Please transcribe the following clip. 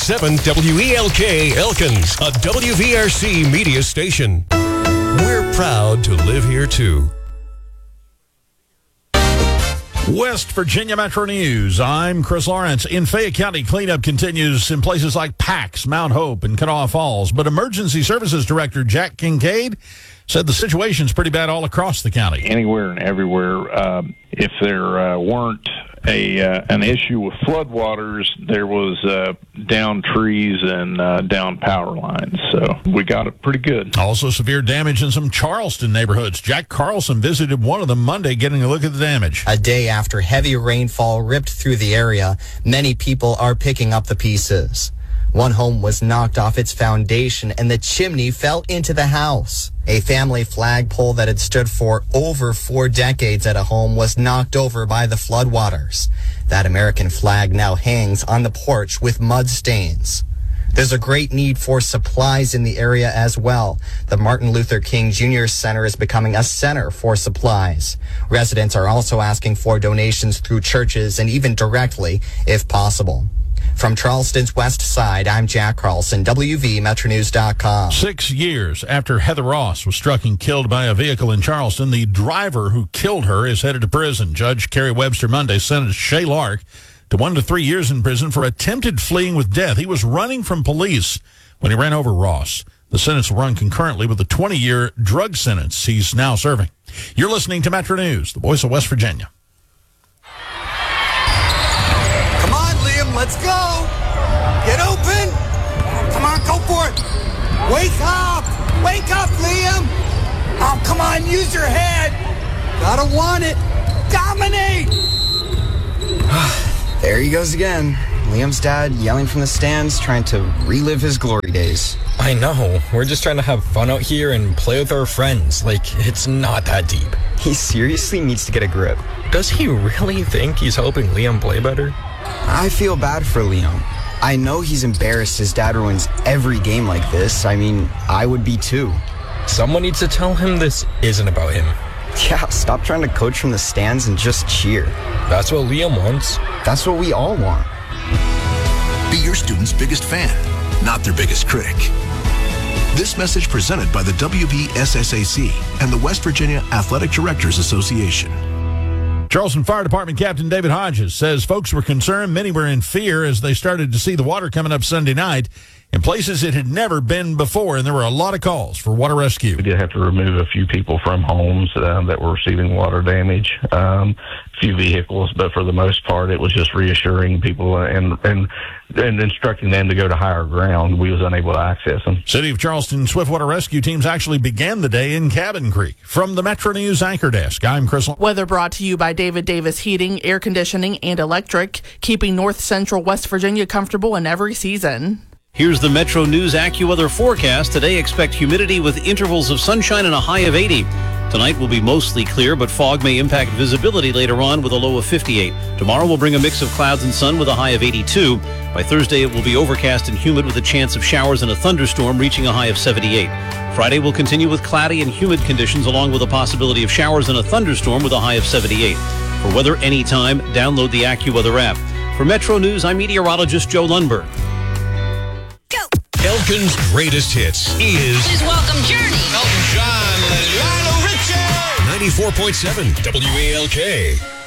94.7 WELK Elkins, a WVRC media station. We're proud to live here, too. West Virginia Metro News. I'm Chris Lawrence. In Fayette County, cleanup continues in places like Pax, Mount Hope, and Kanawha Falls. But Emergency Services Director Jack Kincaid said the situation's pretty bad all across the county. Anywhere and everywhere. If there weren't an issue with floodwaters, there was down trees and down power lines. So we got it pretty good. Also severe damage in some Charleston neighborhoods. Jack Carlson visited one of them Monday, getting a look at the damage. A day after heavy rainfall ripped through the area, many people are picking up the pieces. One home was knocked off its foundation and the chimney fell into the house. A family flagpole that had stood for over 4 decades at a home was knocked over by the floodwaters. That American flag now hangs on the porch with mud stains. There's a great need for supplies in the area as well. The Martin Luther King Jr. Center is becoming a center for supplies. Residents are also asking for donations through churches and even directly if possible. From Charleston's west side, I'm Jack Carlson, WVMetroNews.com. 6 years after Heather Ross was struck and killed by a vehicle in Charleston, the driver who killed her is headed to prison. Judge Kerry Webster Monday sentenced Shay Lark to 1 to 3 years in prison for attempted fleeing with death. He was running from police when he ran over Ross. The sentence will run concurrently with the 20-year drug sentence he's now serving. You're listening to Metro News, the voice of West Virginia. Let's go. Get open. Come on, go for it. Wake up. Wake up, Liam. Oh, come on, use your head. Gotta want it. Dominate. There he goes again. Liam's dad yelling from the stands, trying to relive his glory days. I know. We're just trying to have fun out here and play with our friends. Like, it's not that deep. He seriously needs to get a grip. Does he really think he's helping Liam play better? I feel bad for Liam. I know he's embarrassed his dad ruins every game like this. I mean, I would be too. Someone needs to tell him this isn't about him. Yeah, stop trying to coach from the stands and just cheer. That's what Liam wants. That's what we all want. Be your student's biggest fan, not their biggest critic. This message presented by the WVSSAC and the West Virginia Athletic Directors Association. Charleston Fire Department Captain David Hodges says folks were concerned. Many were in fear as they started to see the water coming up Sunday night in places it had never been before, and there were a lot of calls for water rescue. We did have to remove a few people from homes that were receiving water damage, a few vehicles, but for the most part, it was just reassuring people and instructing them to go to higher ground. We was unable to access them. City of Charleston Swiftwater Rescue Teams actually began the day in Cabin Creek. From the Metro News Anchor Desk, I'm Chris. Weather brought to you by David Davis Heating, Air Conditioning, and Electric, keeping North Central West Virginia comfortable in every season. Here's the Metro News AccuWeather forecast. Today, expect humidity with intervals of sunshine and a high of 80. Tonight will be mostly clear, but fog may impact visibility later on with a low of 58. Tomorrow will bring a mix of clouds and sun with a high of 82. By Thursday, it will be overcast and humid with a chance of showers and a thunderstorm reaching a high of 78. Friday will continue with cloudy and humid conditions along with a possibility of showers and a thunderstorm with a high of 78. For weather anytime, download the AccuWeather app. For Metro News, I'm meteorologist Joe Lundberg. Elkin's greatest hits is... Please welcome Journey. Elton John, Lionel Richie. 94.7 WALK.